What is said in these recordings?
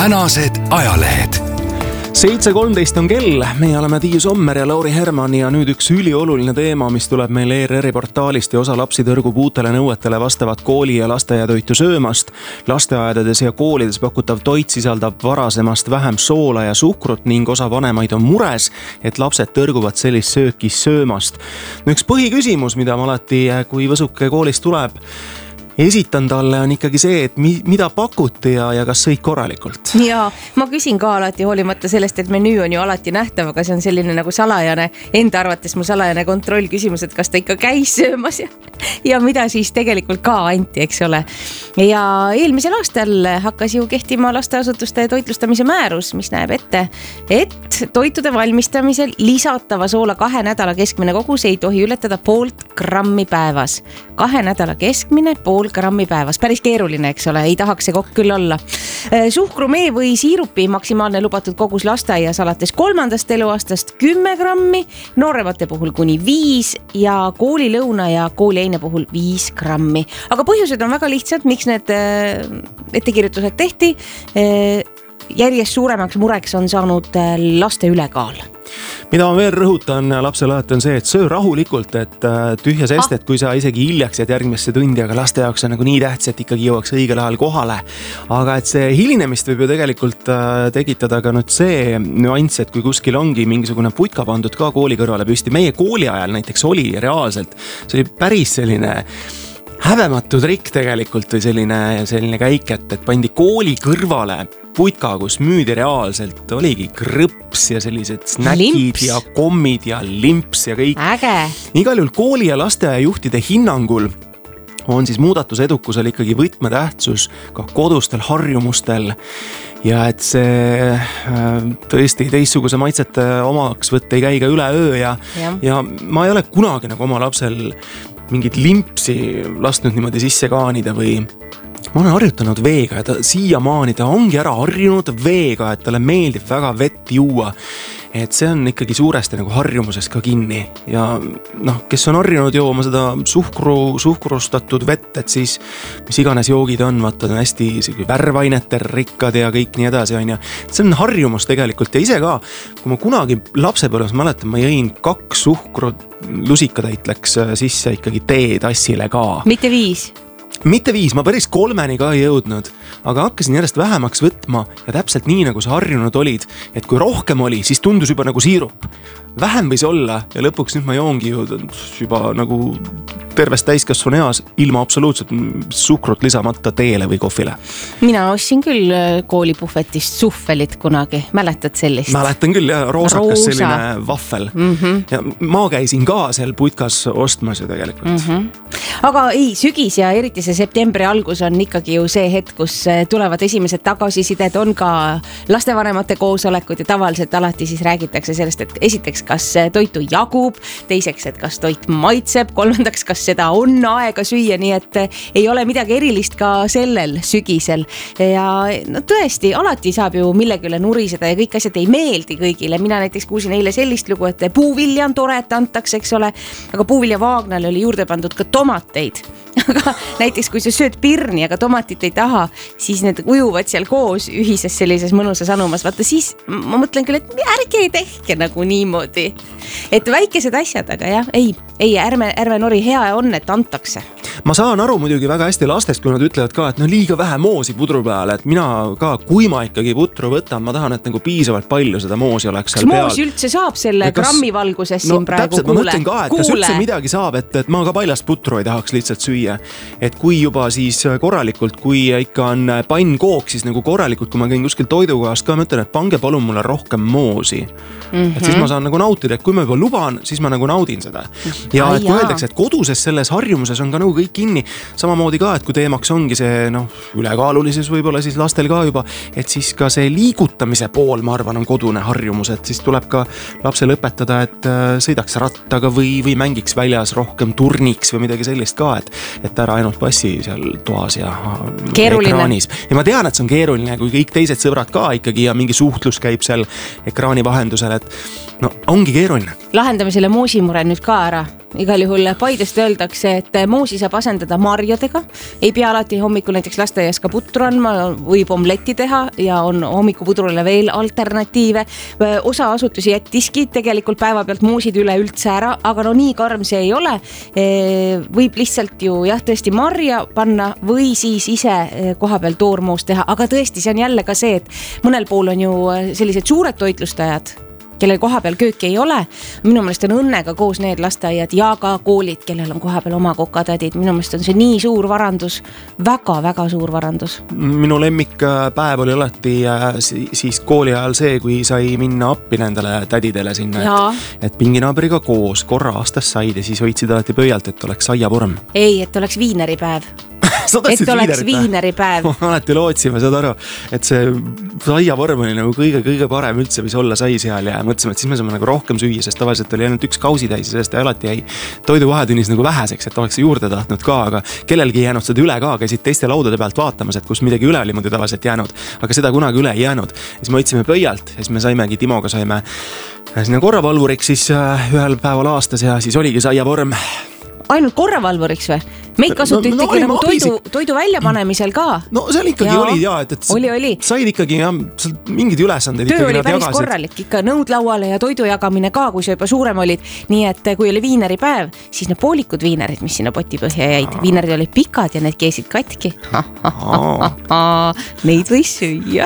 tänased ajalehed. 7.13 on kell, meie oleme Tiiu Sommer ja Lauri Herman ja nüüd üks ülioluline teema, mis tuleb meil ERR-i portaalist ja osa lapsi tõrgub uutele nõuetele vastavat kooli- ja lasteaiatoitu söömast. Lasteaedades ja koolides pakutav toit sisaldab varasemast vähem soola ja suhkrut ning osa vanemaid on mures, et lapsed tõrguvad sellist sööki söömast. Üks põhiküsimus, mida ma alati, kui võsuke koolist tuleb, esitan talle on ikkagi see, et mida pakuti ja kas sõid korralikult. Ja ma küsin ka alati hoolimata sellest, et menüü on ju alati nähtav, aga see on selline nagu salajane, enda arvates mu salajane kontroll küsimus, et kas ta ikka käis söömas ja mida siis tegelikult ka anti, eks ole. Ja eelmisel aastal hakkas ju kehtima lasteasutuste toitlustamise määrus, mis näeb ette, et toitude valmistamisel lisatava soola 2 nädala keskmine kogus ei tohi ületada 0,5 grammi päevas. 2 nädala keskmine 0,5 grammi päevas. Päris keeruline, eks ole, ei tahaks see kokk küll olla. Suhkrumee või siirupi maksimaalne lubatud kogus lasteaias alates 3. eluaastast 10 grammi, nooremate puhul kuni 5 ja koolilõuna ja kooliaine puhul 5 grammi. Aga põhjused on väga lihtsad, miks need ettekirjutused tehti. Järjest suuremaks mureks on saanud laste ülekaal. Mida ma veel rõhutan lapsele alati on see, et söö rahulikult, et tühja sest, et kui sa isegi hiljaks jääd järgmisse tundi, aga laste jaoks on nagu nii tähtis, et ikkagi jõuaks õigel ajal kohale. Aga et see hilinemist võib ju tegelikult tekitada ka nüüd see nüanss, et kui kuskil ongi mingisugune putka pandud ka kooli kõrvale püsti. Meie kooli ajal näiteks oli reaalselt, see oli päris selline häbematu trikk tegelikult või selline käik, et pandi kooli kõrvale putka, kus müüdi reaalselt, oligi krõps ja sellised snäkid ja kommid ja limps ja kõik. Äge! Igal juhul kooli ja lasteaiajuhtide hinnangul on siis muudatuse edukusel ikkagi võtmetähtsus ka kodustel harjumustel ja et see tõesti teistsuguse maitsete omaks võtta ei käi ka üleöö ja ma ei ole kunagi nagu oma lapsel mingit limpsi lasknud niimoodi sisse kaanida või ma olen harjutanud veega ja ta siiamaani ta ongi ära harjunud veega, et talle meeldib väga vett juua. Et see on ikkagi suuresti nagu harjumuses ka kinni ja kes on harjunud jooma seda suhkrustatud vett, et siis mis iganes joogid on, vaata on hästi värvainete rikkad ja kõik nii edasi on ja see on harjumus tegelikult ja ise ka, kui ma kunagi lapsepõlves mäletan, ma jõin 2 suhkrulusikatäit läks sisse ikkagi teetassile ka. Mitte 5, ma päris 3 ka ei jõudnud, aga hakkasin järjest vähemaks võtma ja täpselt nii, nagu sa harjunud olid, et kui rohkem oli, siis tundus juba nagu siirup. Vähem võis olla ja lõpuks nüüd ma joongi juba nagu tervest täiskasvanu eas ilma absoluutselt suhkrut lisamata teele või kohvile. Mina ostsin küll koolipuhvetist suhvelit kunagi, mäletad sellist? Mäletan küll ja roosakas selline vaffel. Ja ma käisin ka seal putkas ostmas ju tegelikult. Aga ei, sügis ja eriti see septembri algus on ikkagi ju see hetk, kus tulevad esimesed tagasisided, on ka lastevanemate koosolekud ja tavaliselt alati siis räägitakse sellest, et esiteks, kas toitu jagub, teiseks, et kas toit maitseb, kolmandaks, kas seda on aega süüa, nii et ei ole midagi erilist ka sellel sügisel. Ja tõesti, alati saab ju millegi üle nuriseda ja kõik asjad ei meeldi kõigile. Mina näiteks kuulsin eile sellist lugu, et puuvilja on tore, et antakse, eks ole, aga puuvilja vaagnale oli juurde pandud ka tomateid. Aga näiteks kui sa sööd pirni, aga tomatit ei taha, siis need ujuvad seal koos ühises sellises mõnusas anumas. Vaata siis ma mõtlen küll, et ärge tehke nagu niimoodi. Et väikesed asjad, aga jah, ei ärme nori, hea on, et antakse. Ma saan aru muidugi väga hästi lastest, kui nad ütlevad ka, et liiga vähe moosi pudru peale, et mina ka, kui ma ikkagi putru võtan, ma tahan, et nagu piisavalt palju seda moosi oleks seal peal. Kas moos üldse saab selle grammi valguses siin praegu täpselt, ma mõtlen ka, et kas üldse midagi saab, et ma ka paljast putru ei tahaks lihtsalt süüa. Et kui juba siis korralikult, kui ikka on pannkook, siis nagu korralikult, kui ma käin kuskil toidukohast ka, ma ütlen, et pange palun mulle rohkem moosi. Et siis ma saan nagu nautida, et kui ma juba luban, siis ma nagu naudin seda. Ja et kui öeldakse, et koduses selles harjumuses on ka nagu kõik kinni, samamoodi ka, et kui teemaks ongi see ülekaalulises võib-olla siis lastel ka juba, et siis ka see liigutamise pool, ma arvan, on kodune harjumus, et siis tuleb ka lapsel õpetada, et sõidaks rattaga või mängiks väljas rohkem turniks või midagi sellist ka, et ära ainult passi seal toas ja ekraanis. Ja ma tean, et see on keeruline, kui kõik teised sõbrad ka ikkagi ja mingi suhtlus käib seal ekraani vahendusel, et ongi keeruline. Lahendame selle moosimure nüüd ka ära. igal juhul Paidest öeldakse, et moosi saab asendada marjadega. Ei pea alati hommikul näiteks lasteaias ka putru andma, võib omletti teha ja on hommikupudrule veel alternatiive. Osa asutusi jättiski tegelikult päeva pealt moosid üleüldse ära, aga no nii karm see ei ole. Võib lihtsalt ju tõesti marja panna või siis ise koha peal toormoos teha, aga tõesti see on jälle ka see, et mõnel pool on ju sellised suured toitlustajad, kellel koha peal kööki ei ole. Minu meelest on õnnega koos need lasteaiad ja ka koolid, kellel on koha peal oma kokatädid. Minu meelest on see nii suur varandus, väga-väga suur varandus. Minu lemmikpäev oli alati siis kooli ajal see, kui sai minna appi nendele tädidele sinna, et pinginaabriga koos korra aastas said ja siis hoidsid alati pöialt, et oleks saiavorm. Ei, et oleks viineripäev. Et oleks viineripäev. Alati lootsime, saad aru, et see saiavorm oli nagu kõige parem üldse, mis olla sai seal ja mõtlesime, et siis me saame nagu rohkem süüa, sest tavaliselt oli ainult üks kausitäis ja sellest alati jäi toiduvahetunnis nagu väheseks, et oleks juurde tahtnud ka, aga kellelgi ei jäänud seda üle ka, käisid teiste laudade pealt vaatamas, et kus midagi üle oli muidu tavaliselt jäänud, aga seda kunagi üle ei jäänud. Siis me hoidsime pöialt ja siis me saimegi Timoga saime sinna korravalvuriks siis ühel päeval aastas ja siis oligi saiavorm. Ainult korravalvuriks või? Meid kasuti ühtegi nagu toidu väljapanemisel ka. No seal ikkagi oli et oli. Said ikkagi mingid ülesanded töö oli päris korralik, ikka nõud lauale ja toidu jagamine ka, kui sa juba suurem olid. Nii et kui oli viineripäev, siis need poolikud viinerid, mis sinna poti põhja jäid, viinerid olid pikad ja need keesid katki. Neid võis süüa.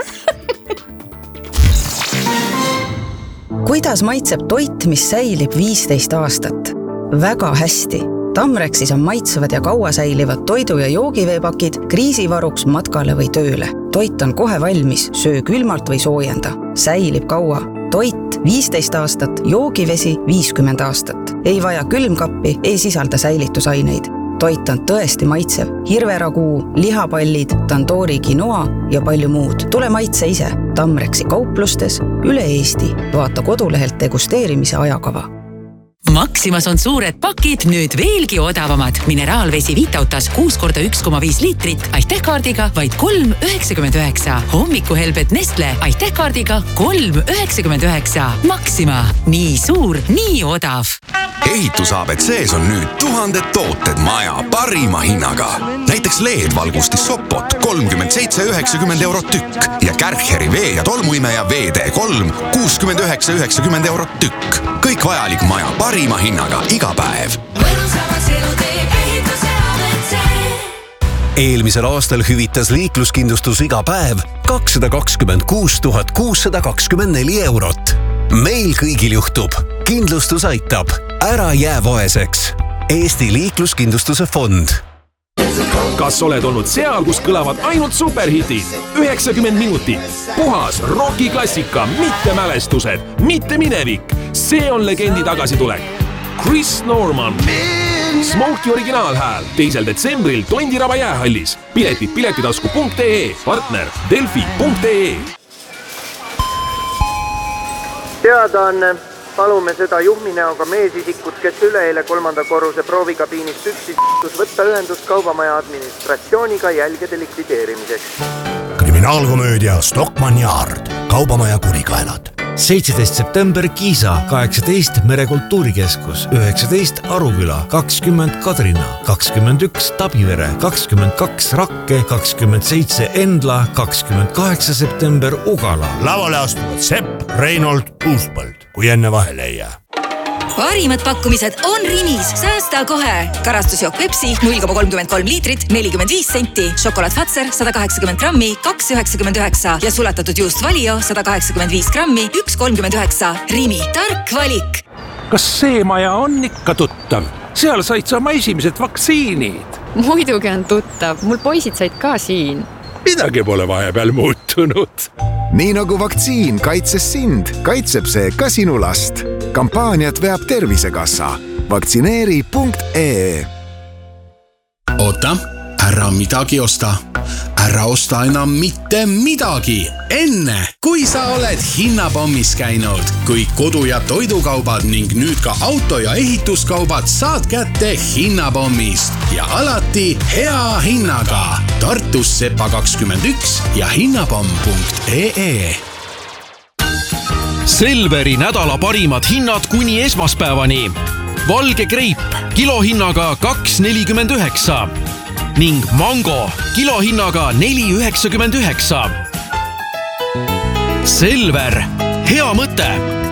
Kuidas maitseb toit, mis säilib 15 aastat? Väga hästi. Tamrexis on maitsevad ja kaua säilivad toidu- ja joogiveepakid kriisivaruks matkale või tööle. Toit on kohe valmis, söö külmalt või soojenda. Säilib kaua. Toit 15 aastat, joogivesi 50 aastat. Ei vaja külmkappi, ei sisalda säilitusaineid. Toit on tõesti maitsev. Hirveraguu, lihapallid, tandoori quinoa ja palju muud. Tule maitse ise. Tamrexi kauplustes üle Eesti. Vaata kodulehelt degusteerimise ajakava. Maximas on suured pakid nüüd veelgi odavamad. Mineraalvesi Vitautas 6x1,5 liitrit Aitähkaardiga vaid 3,99. Hommikuhelbed Nestle Aitähkaardiga 3,99. Maxima. Nii suur, nii odav. Ehitusabetsees on nüüd 1000 tooted maja parima hinnaga. Näiteks LED-valgustis Sopot 37,90 eurot tükk ja Kärcheri vee- ja tolmuimeja VD3 69,90 eurot tükk. Kõik vajalik maja parima hinnaga iga päev. Eelmisel aastal hüvitas liikluskindlustus iga päev 226 624 eurot. Meil kõigil juhtub. Kindlustus aitab. Ära jää vaeseks. Eesti liikluskindlustuse fond. Kas oled olnud seal, kus kõlavad ainult superhitid? 90 minutit. Puhas rockiklassika, mitte mälestused, mitte minevik. See on legendi tagasitulek. Chris Norman. Smokey originaalhääl 2. detsembril Tondiraba jäähallis. Piletid piletitasku.ee, partner delfi.ee. Teadaanne. Palume seda juhminäoga meesisikut, kes üleeile 3. korruse proovikabiinis püksis võtta ühendust kaubamaja administratsiooniga jälgede likvideerimiseks. Kriminaalkomöödia Stockmann Yard, kaubamaja kurikaelad. 17. september Kiisa, 18 Merekultuurikeskus, 19 Aruküla, 20 Kadrina, 21 Tabivere, 22 Rakke, 27 Endla, 28 september Ugala. Lavale astuvad Sepp, Reinhold, Uuspõld, kui enne vahele ei jää. Parimad pakkumised on Rimis. Säästa kohe. Karastusjook Pepsi 0,33 liitrit, 45 senti. Šokolaad Fatser 180 grammi, 2,99 ja sulatatud juust Valio 185 grammi, 1,39. Rimi. Tark valik. Kas see maja on ikka tuttav? Seal said sa oma esimesed vaktsiinid. Muidugi on tuttav. Mul poisid said ka siin. Midagi pole vahepeal muutunud. Nii nagu vaktsiin kaitses sind, kaitseb see ka sinu last. Kampaaniat veab Tervisekassa. Vaktsineeri.ee. Oota, ära midagi osta. Ära osta enam mitte midagi. Enne, kui sa oled hinnapommis käinud. Kui kodu- ja toidukaubad ning nüüd ka auto- ja ehituskaubad saad kätte hinnapommist. Ja alati hea hinnaga. Tartus Sepa 21 ja hinnapomm.ee. Selveri nädala parimad hinnad kuni esmaspäevani. valge kreip kilohinnaga 2,49 ning mango kilohinnaga 4,99. Selver, hea mõte!